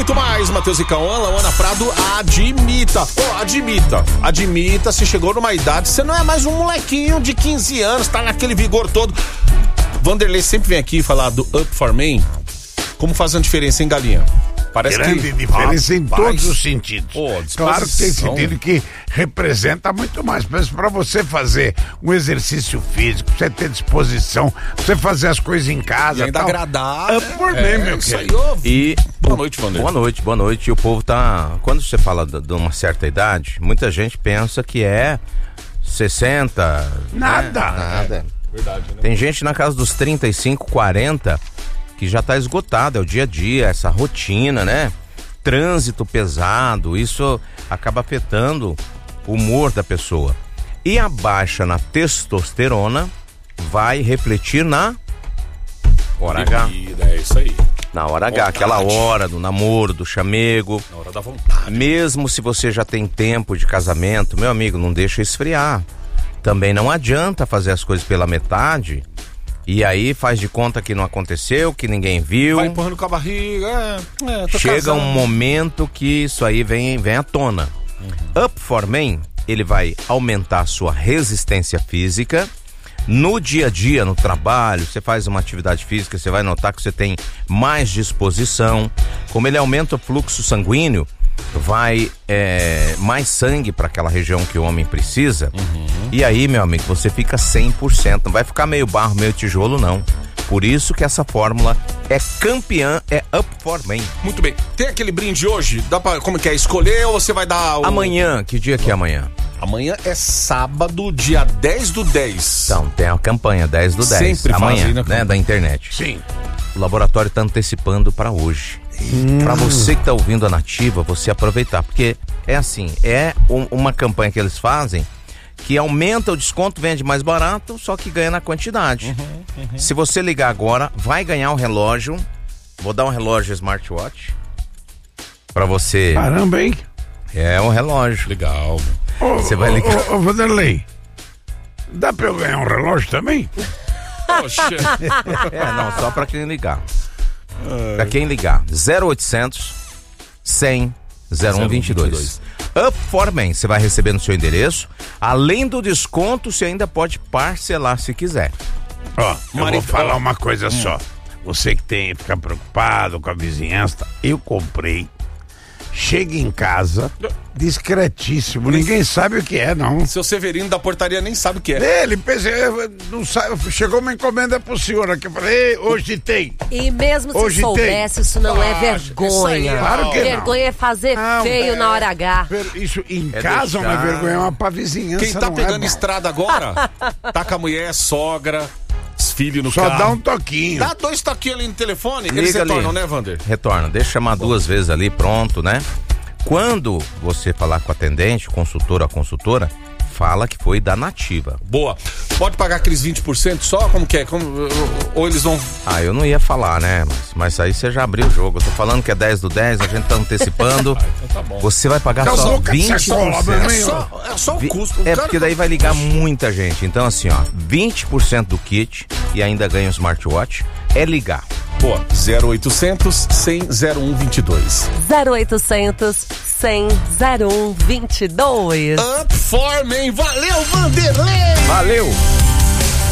muito mais. Matheus e Cauã, Lauana Prado, admita, se chegou numa idade, você não é mais um molequinho de 15 anos, tá naquele vigor todo. Vanderlei sempre vem aqui falar do Up for Men, como faz uma diferença, hein, Galinha? Parece grande diferença em todos os sentidos. Claro que tem sentido que representa muito mais. Mas para você fazer um exercício físico, você ter disposição, você fazer as coisas em casa. E ainda tal, agradar. Por mim, meu querido. E boa noite, Vanderlei. Boa noite. E o povo tá... Quando você fala de uma certa idade, muita gente pensa que é 60... Nada. Nada. Verdade, né? Tem gente na casa dos 35, 40... que já tá esgotado, é o dia a dia, essa rotina, né? Trânsito pesado, isso acaba afetando o humor da pessoa. E a baixa na testosterona vai refletir na hora H. É isso aí. Na hora H, aquela hora do namoro, do chamego. Na hora da vontade. Mesmo se você já tem tempo de casamento, meu amigo, não deixa esfriar. Também não adianta fazer as coisas pela metade. E aí faz de conta que não aconteceu, que ninguém viu. Vai empurrando com a barriga. Chega casando. um momento que isso aí vem à tona. Up for Men, ele vai aumentar a sua resistência física. No dia a dia, no trabalho, você faz uma atividade física, você vai notar que você tem mais disposição. Como ele aumenta o fluxo sanguíneo, vai mais sangue para aquela região que o homem precisa. E aí, meu amigo, você fica 100%. Não vai ficar meio barro, meio tijolo, não. Por isso que essa fórmula é campeã, é Up for Men. Muito bem. Tem aquele brinde hoje? Dá pra, como que é, escolher ou você vai dar o... Amanhã, que dia que é amanhã? Amanhã é sábado, dia 10 do 10. Então, tem a campanha 10 do 10. Sempre amanhã, fazem, né, da internet. Sim. O laboratório tá antecipando para hoje. Para você que tá ouvindo a Nativa, você aproveitar, porque é assim, uma campanha que eles fazem que aumenta o desconto, vende mais barato, só que ganha na quantidade. Se você ligar agora, vai ganhar um relógio. Vou dar um relógio smartwatch para você. Caramba, hein? É um relógio. Legal. Você vai ligar. Ô, Vanderlei, dá pra eu ganhar um relógio também? Poxa. Não, só para quem ligar. Pra quem ligar, 0800 100 0122. Up for Men, você vai receber no seu endereço. Além do desconto, você ainda pode parcelar se quiser. Ó, eu vou falar uma coisa só. Você que fica preocupado com a vizinhança, eu comprei. Chega em casa, discretíssimo, ninguém sabe o que é, não. Seu Severino da portaria nem sabe o que é. Ele, não sabe, chegou uma encomenda pro senhor aqui, eu falei, hoje tem. E mesmo se Hoje soubesse, tem. isso não é Isso aí vergonha. é- Claro que não. Vergonha é fazer feio na hora H. Isso em É casa deixar. uma vergonha, mas pra vizinhança Quem tá não pegando é, bom. estrada agora, tá com a mulher, sogra, os filhos no Só carro. dá um toquinho. Dá 2 toquinhos ali no telefone, eles Liga ali. retornam, né, Vander? Retorna, deixa chamar 2 vezes ali, pronto, né? Quando você falar com o atendente, consultor ou a consultora, fala que foi da Nativa. Boa. Pode pagar aqueles 20% só? Como que é? Ou eles vão... Eu não ia falar, né? Mas aí você já abriu o jogo. Eu tô falando que é 10 do 10, a gente tá antecipando. Então tá bom. Você vai pagar Então, só boca de sacola, meu 20%. amigo. É só o custo. O É cara- porque daí vai ligar muita gente. Então assim, ó, 20% do kit e ainda ganha um smartwatch é ligar. Boa. 0800 100 0122. 0800 100 0122. Up for Men. Valeu, Vanderlei! Valeu!